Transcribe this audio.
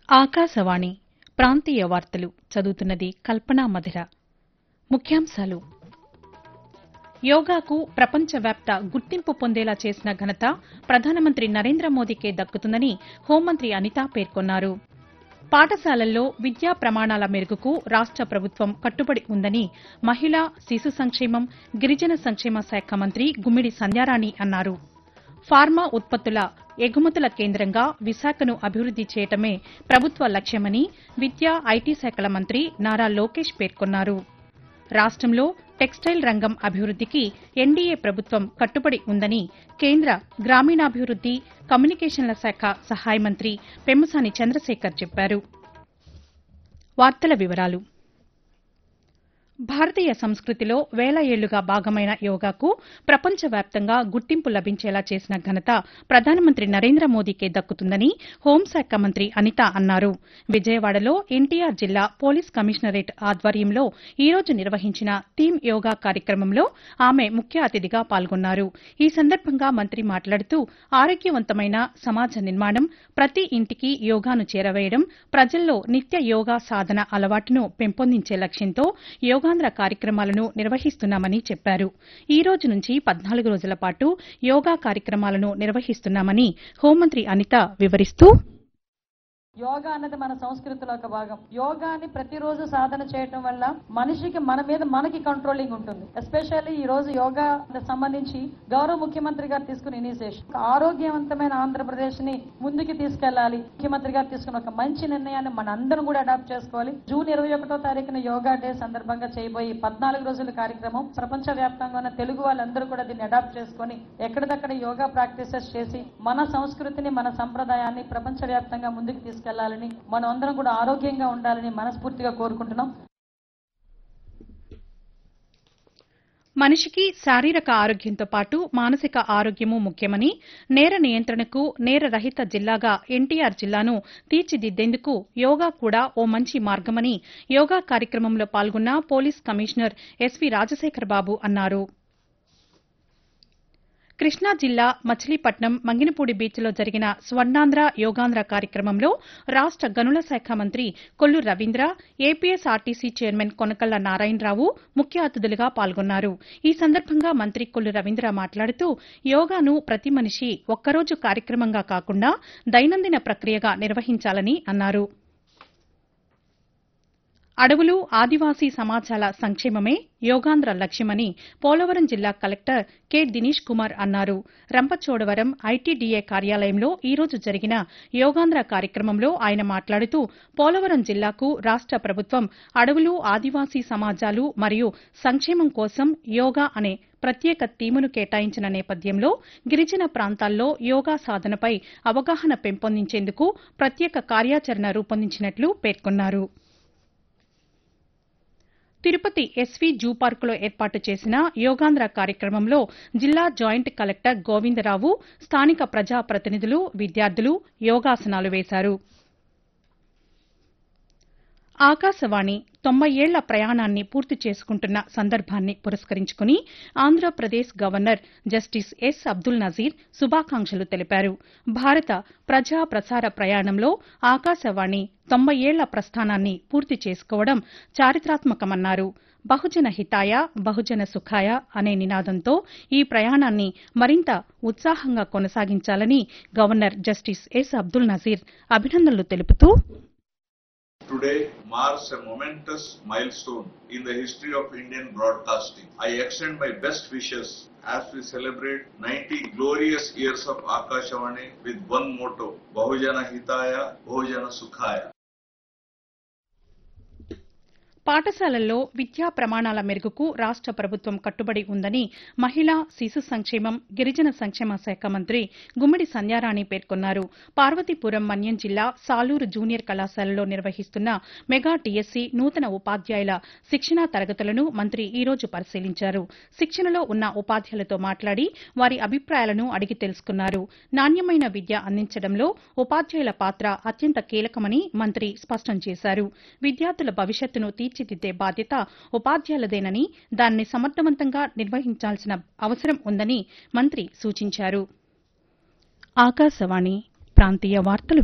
ఆకాశవాణి ప్రాంతీయ వార్తలు చదువుతున్నది కల్పనా మధిర. ముఖ్యాంశాలు: యోగాకు ప్రపంచవ్యాప్త గుర్తింపు పొందేలా చేసిన ఘనత ప్రధానమంత్రి నరేంద్ర మోదీకే దక్కుతుందని హోంమంత్రి అనిత పేర్కొన్నారు. పాఠశాలల్లో విద్యా ప్రమాణాల మెరుగుకు రాష్ట ప్రభుత్వం కట్టుబడి ఉందని మహిళా శిశు సంక్షేమం, గిరిజన సంక్షేమ శాఖ మంత్రి గుమ్మిడి సంధ్యారాణి అన్నారు. ఫార్మా ఉత్పత్తుల ఎగుమతుల కేంద్రంగా విశాఖను అభివృద్ది చేయటమే ప్రభుత్వ లక్ష్యమని విద్యా, ఐటీ శాఖల మంత్రి నారా లోకేష్ పేర్కొన్నారు. రాష్టంలో టెక్స్టైల్ రంగం అభివృద్దికి ఎన్డీఏ ప్రభుత్వం కట్టుబడి ఉందని కేంద్ర గ్రామీణాభివృద్ది, కమ్యూనికేషన్ల శాఖ సహాయ మంత్రి పెమ్మసాని చంద్రశేఖర్ చెప్పారు. వార్తల వివరాలు: భారతీయ సంస్కృతిలో వేల ఏళ్లుగా భాగమైన యోగాకు ప్రపంచవ్యాప్తంగా గుర్తింపు లభించేలా చేసిన ఘనత ప్రధానమంత్రి నరేంద్ర మోదీకే దక్కుతుందని హోంశాఖ మంత్రి అనిత అన్నారు. విజయవాడలో ఎన్టీఆర్ జిల్లా పోలీస్ కమిషనరేట్ ఆధ్వర్యంలో ఈ రోజు నిర్వహించిన థీమ్ యోగా కార్యక్రమంలో ఆమె ముఖ్య అతిథిగా పాల్గొన్నారు. ఈ సందర్భంగా మంత్రి మాట్లాడుతూ ఆరోగ్యవంతమైన సమాజ నిర్మాణం, ప్రతి ఇంటికి యోగాను చేరవేయడం, ప్రజల్లో నిత్య యోగా సాధన అలవాటును పెంపొందించే లక్ష్యంతో యోగాంధ్ర కార్యక్రమాలను నిర్వహిస్తున్నామని చెప్పారు. ఈ రోజు నుంచి 14 రోజుల పాటు యోగా కార్యక్రమాలను నిర్వహిస్తున్నామని హోంమంత్రి అనిత వివరిస్తూ, యోగా అనేది మన సంస్కృతిలో ఒక భాగం. యోగాని ప్రతిరోజు సాధన చేయటం వల్ల మనిషికి మన మీద మనకి కంట్రోలింగ్ ఉంటుంది. ఎస్పెషల్లీ ఈ రోజు యోగా సంబంధించి గౌరవ ముఖ్యమంత్రి గారు తీసుకున్న ఇనిషియేషన్ ఆరోగ్యవంతమైన ఆంధ్రప్రదేశ్ ని ముందుకు తీసుకెళ్లాలి. ముఖ్యమంత్రి గారు తీసుకున్న ఒక మంచి నిర్ణయాన్ని మన అందరం కూడా అడాప్ట్ చేసుకోవాలి. జూన్ 21వ తారీఖున యోగా డే సందర్భంగా చేయబోయే 14 రోజుల కార్యక్రమం ప్రపంచ వ్యాప్తంగా ఉన్న తెలుగు వాళ్ళందరూ కూడా దీన్ని అడాప్ట్ చేసుకుని ఎక్కడిదక్కడ యోగా ప్రాక్టీసెస్ చేసి మన సంస్కృతిని, మన సంప్రదాయాన్ని ప్రపంచ వ్యాప్తంగా ముందుకు తీసుకెళ్లాలని, మనం అందరం కూడా ఆరోగ్యంగా ఉండాలని మనస్ఫూర్తిగా కోరుకుంటున్నాం. మనిషికి శారీరక ఆరోగ్యంతో పాటు మానసిక ఆరోగ్యమూ ముఖ్యమని, నేర నియంత్రణకు నేర రహిత జిల్లాగా ఎన్టీఆర్ జిల్లాను తీర్చిదిద్దేందుకు యోగా కూడా ఓ మంచి మార్గమని యోగా కార్యక్రమంలో పాల్గొన్న పోలీస్ కమిషనర్ ఎస్వీ రాజశేఖర్ బాబు అన్నారు. కృష్ణా జిల్లా మచిలీపట్నం మంగినపూడి బీచ్లో జరిగిన స్వర్ణాంధ్ర యోగాంధ్ర కార్యక్రమంలో రాష్ట గనుల శాఖ మంత్రి కొల్లు రవీంద్ర, ఏపీఎస్ఆర్టీసీ చైర్మన్ కొనకళ్ల నారాయణరావు ముఖ్య అతిథులుగా పాల్గొన్నారు. ఈ సందర్భంగా మంత్రి కొల్లు రవీంద్ర మాట్లాడుతూ యోగాను ప్రతి మనిషి ఒక్కరోజు కార్యక్రమంగా కాకుండా దైనందిన ప్రక్రియగా నిర్వహించాలని అన్నారు. అడవులు, ఆదివాసీ సమాజాల సంక్షేమమే యోగాంధ్ర లక్ష్యమని పోలవరం జిల్లా కలెక్టర్ కె దినేష్ కుమార్ అన్నారు. రంపచోడవరం ఐటీడీఏ కార్యాలయంలో ఈ రోజు జరిగిన యోగాంధ్ర కార్యక్రమంలో ఆయన మాట్లాడుతూ పోలవరం జిల్లాకు రాష్ట ప్రభుత్వం అడవులు, ఆదివాసీ సమాజాలు మరియు సంక్షేమం కోసం యోగా అనే ప్రత్యేక థీమును కేటాయించిన నేపథ్యంలో గిరిజన ప్రాంతాల్లో యోగా సాధనపై అవగాహన పెంపొందించేందుకు ప్రత్యేక కార్యాచరణ రూపొందించినట్లు పేర్కొన్నారు. తిరుపతి ఎస్వీ జూ పార్కులో ఏర్పాటు చేసిన యోగాంధ్ర కార్యక్రమంలో జిల్లా జాయింట్ కలెక్టర్ గోవిందరావు, స్థానిక ప్రజాప్రతినిధులు, విద్యార్థులు యోగాసనాలు వేశారు. ఆకాశవాణి 90 ఏళ్ల ప్రయాణాన్ని పూర్తి చేసుకుంటున్న సందర్భాన్ని పురస్కరించుకుని Andhra Pradesh governor justice yes Abdul Nazir శుభాకాంక్షలు తెలిపారు. భారత ప్రజా ప్రసార ప్రయాణంలో ఆకాశవాణి 90 ఏళ్ల ప్రస్థానాన్ని పూర్తి చేసుకోవడం చారిత్రాత్మకమన్నారు. బహుజన హితాయ, బహుజన సుఖాయ అనే నినాదంతో ఈ ప్రయాణాన్ని మరింత ఉత్సాహంగా కొనసాగించాలని governor justice yes Abdul Nazir అభినందనలు తెలుపుతూ, Today marks a momentous milestone in the history of Indian broadcasting. I extend my best wishes as we celebrate 90 glorious years of Akashvani with one motto, Bahujana Hitaya, Bahujana Sukhaya. పాఠశాలల్లో విద్యా ప్రమాణాల మెరుగుకు రాష్ట ప్రభుత్వం కట్టుబడి ఉందని మహిళా శిశు సంక్షేమం, గిరిజన సంక్షేమ శాఖ మంత్రి గుమ్మిడి సంధ్యారాణి పేర్కొన్నారు. పార్వతీపురం మన్యం జిల్లా సాలూరు జూనియర్ కళాశాలలో నిర్వహిస్తున్న మెగా టీఎస్సీ నూతన ఉపాధ్యాయుల శిక్షణా తరగతులను మంత్రి ఈ రోజు పరిశీలించారు. శిక్షణలో ఉన్న ఉపాధ్యాయులతో మాట్లాడి వారి అభిప్రాయాలను అడిగి తెలుసుకున్నారు. నాణ్యమైన విద్య అందించడంలో ఉపాధ్యాయుల పాత్ర అత్యంత కీలకమని మంత్రి స్పష్టం చేశారు. విద్యార్థుల భవిష్యత్తును తీర్చిదిద్దే బాధ్యత ఉపాధ్యాయులదేనని, దాన్ని సమర్థవంతంగా నిర్వహించాల్సిన అవసరం ఉందని మంత్రి సూచించారు. ఆకాశవాణి ప్రాంతీయ వార్తలు